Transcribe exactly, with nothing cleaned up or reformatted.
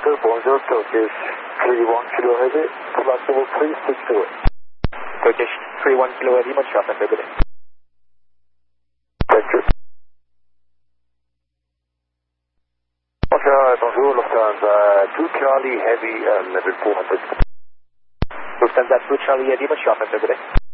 Oscar, bonjour, Turkish three one Kilo Heavy, flight level three six zero. Turkish three one Kilo Heavy, much sharp and good day. Thank you. Oscar, bonjour, Lufthansa two Charlie Heavy, uh, level four hundred. Lufthansa two Charlie Heavy, much sharp and good day.